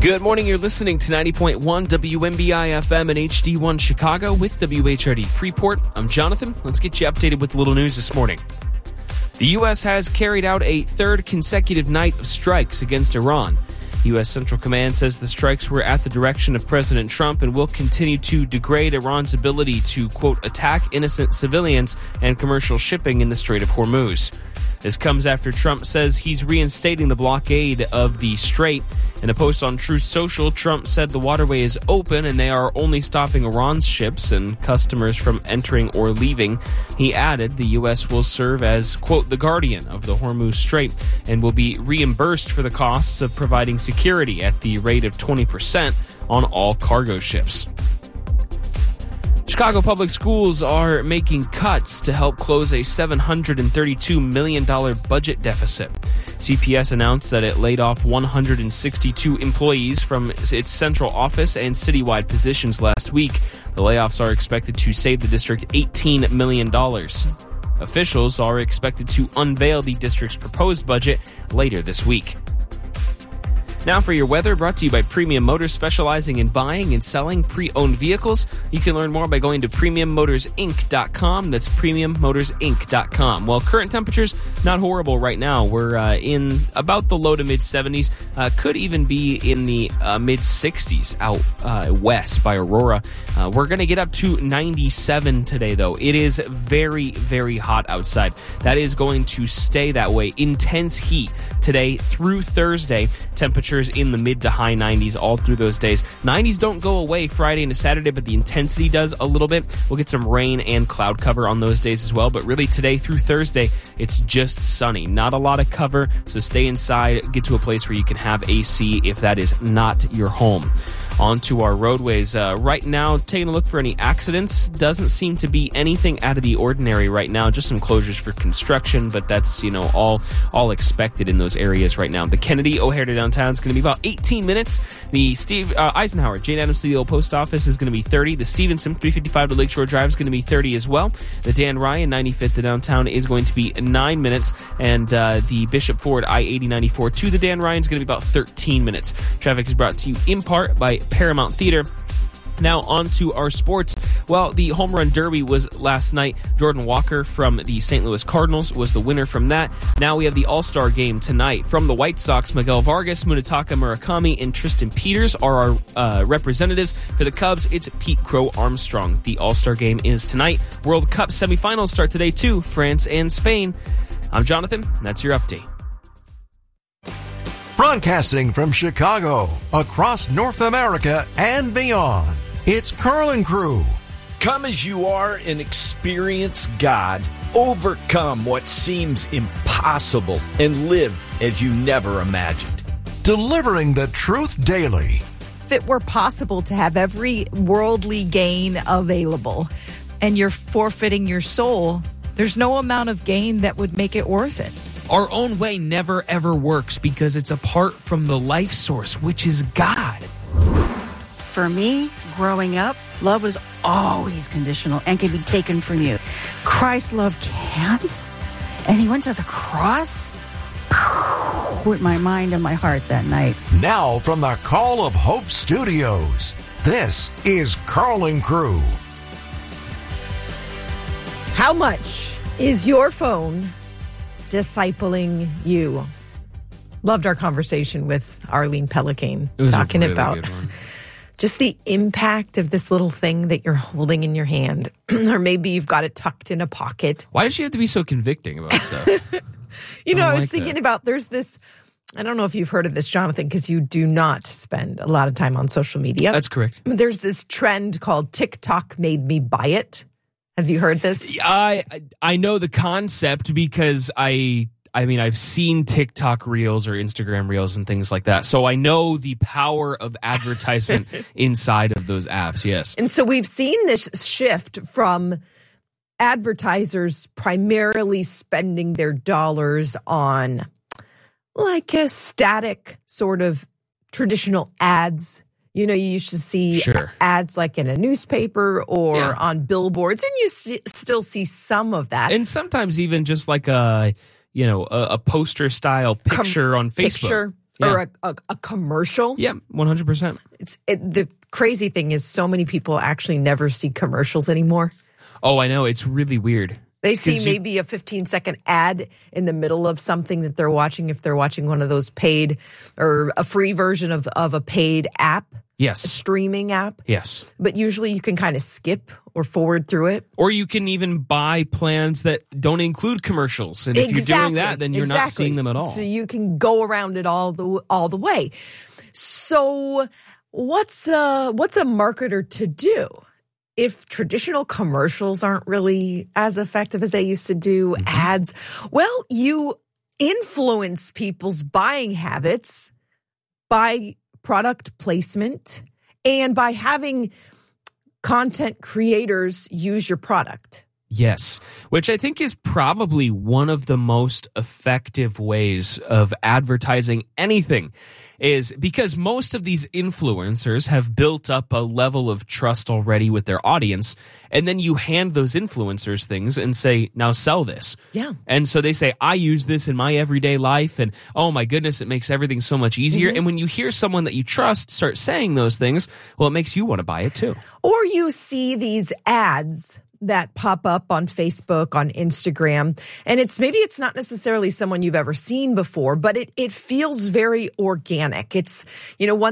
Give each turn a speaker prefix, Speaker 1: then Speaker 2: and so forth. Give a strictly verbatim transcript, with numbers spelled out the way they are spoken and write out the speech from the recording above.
Speaker 1: Good morning. You're listening to ninety point one W M B I F M and H D one Chicago with W H R D Freeport. I'm Jonathan. Let's get you updated with the little news this morning. The U S has carried out a third consecutive night of strikes against Iran. U S Central Command says the strikes were at the direction of President Trump and will continue to degrade Iran's ability to, quote, attack innocent civilians and commercial shipping in the Strait of Hormuz. This comes after Trump says he's reinstating the blockade of the strait. In a post on Truth Social, Trump said the waterway is open and they are only stopping Iran's ships and customers from entering or leaving. He added the U S will serve as, quote, the guardian of the Hormuz Strait and will be reimbursed for the costs of providing security at the rate of twenty percent on all cargo ships. Chicago Public Schools are making cuts to help close a seven hundred thirty-two million dollars budget deficit. C P S announced that it laid off one hundred sixty-two employees from its central office and citywide positions last week. The layoffs are expected to save the district eighteen million dollars. Officials are expected to unveil the district's proposed budget later this week. Now for your weather, brought to you by Premium Motors, specializing in buying and selling pre-owned vehicles. You can learn more by going to premium motors inc dot com. That's premium motors inc dot com. Well, current temperatures, not horrible right now. We're uh, in about the low to mid-seventies. Uh, could even be in the uh, mid-sixties out uh, west by Aurora. Uh, we're going to get up to ninety-seven today, though. It is very, very hot outside. That is going to stay that way. Intense heat today through Thursday. Temperatures in the mid to high nineties all through those days. nineties don't go away Friday into Saturday, but the intensity does a little bit. We'll get some rain and cloud cover on those days as well, but really today through Thursday, it's just sunny. Not a lot of cover, so stay inside, get to a place where you can have A C if that is not your home. On to our roadways. Uh, right now, taking a look for any accidents. Doesn't seem to be anything out of the ordinary right now. Just some closures for construction, but that's, you know, all all expected in those areas right now. The Kennedy O'Hare to downtown is going to be about eighteen minutes. The Steve uh, Eisenhower, Jane Addams to the old post office is going to be thirty. The Stevenson three fifty-five to Lakeshore Drive is going to be thirty as well. The Dan Ryan ninety-fifth to downtown is going to be nine minutes. And uh, the Bishop Ford I eighty ninety-four to the Dan Ryan is going to be about thirteen minutes. Traffic is brought to you in part by Paramount Theater. Now on to our sports. Well, the Home Run Derby was last night. Jordan Walker from the Saint Louis Cardinals was the winner from that. Now we have the All-Star game tonight. From the White Sox, Miguel Vargas, Munetaka Murakami, and Tristan Peters are our uh, representatives. For the Cubs, it's Pete Crow Armstrong. The All-Star game is tonight. World Cup semifinals start today too, France and Spain. I'm Jonathan. That's your update.
Speaker 2: Broadcasting from Chicago, across North America and beyond, it's Carl and Crew.
Speaker 3: Come as you are and experience God. Overcome what seems impossible and live as you never imagined.
Speaker 2: Delivering the truth daily.
Speaker 4: If it were possible to have every worldly gain available and you're forfeiting your soul, there's no amount of gain that would make it worth it.
Speaker 1: Our own way never, ever works because it's apart from the life source, which is God.
Speaker 5: For me, growing up, love was always conditional and can be taken from you. Christ's love can't. And he went to the cross with my mind and my heart that night.
Speaker 2: Now from the Call of Hope Studios, this is Carl and Crew.
Speaker 4: How much is your phone discipling you? Loved our conversation with Arlene Pelican, talking
Speaker 1: really
Speaker 4: about just the impact of this little thing that you're holding in your hand. Or maybe you've got it tucked in a pocket.
Speaker 1: Why does she have to be so convicting about stuff?
Speaker 4: You know, I, I was
Speaker 1: like
Speaker 4: thinking
Speaker 1: that.
Speaker 4: about, there's this, I don't know if you've heard of this, Jonathan, because you do not spend a lot of time on social media.
Speaker 1: That's correct.
Speaker 4: There's this trend called TikTok made me buy it. Have you heard this?
Speaker 1: I I know the concept because I I mean I've seen TikTok reels or Instagram reels and things like that. So I know the power of advertisement inside of those apps. Yes.
Speaker 4: And so we've seen this shift from advertisers primarily spending their dollars on like a static sort of traditional ads. You know, you used to see
Speaker 1: sure.
Speaker 4: ads like in a newspaper or
Speaker 1: yeah.
Speaker 4: on billboards, and you see, still see some of that.
Speaker 1: And sometimes even just like a, you know, a, a poster style picture
Speaker 4: Com-
Speaker 1: on Facebook.
Speaker 4: Picture.
Speaker 1: Yeah.
Speaker 4: or a, a, a commercial.
Speaker 1: Yeah, one hundred percent.
Speaker 4: It's it, the crazy thing is so many people actually never see commercials anymore.
Speaker 1: Oh, I know. It's really weird.
Speaker 4: They see
Speaker 1: 'Cause you-
Speaker 4: maybe a fifteen second ad in the middle of something that they're watching if they're watching one of those paid or a free version of, of a paid app, a
Speaker 1: Yes.
Speaker 4: streaming app.
Speaker 1: Yes.
Speaker 4: But usually you can kind of skip or forward through it.
Speaker 1: Or you can even buy plans that don't include commercials. And if you're doing that, then you're not
Speaker 4: exactly.
Speaker 1: seeing them at all.
Speaker 4: So you can go around it all the all the way. So what's uh what's a marketer to do? If traditional commercials aren't really as effective as they used to do,
Speaker 1: Mm-hmm.
Speaker 4: ads, well, you influence people's buying habits by product placement and by having content creators use your product.
Speaker 1: Yes, which I think is probably one of the most effective ways of advertising anything, is because most of these influencers have built up a level of trust already with their audience, and then you hand those influencers things and say, now sell this.
Speaker 4: Yeah.
Speaker 1: And so they say, I use this in my everyday life, and oh my goodness, it makes everything so much easier.
Speaker 4: Mm-hmm.
Speaker 1: And when you hear someone that you trust start saying those things, well, it makes you want to buy it too.
Speaker 4: Or you see these ads that pop up on Facebook, on Instagram, and it's maybe it's not necessarily someone you've ever seen before, but it it feels very organic. It's, you know, one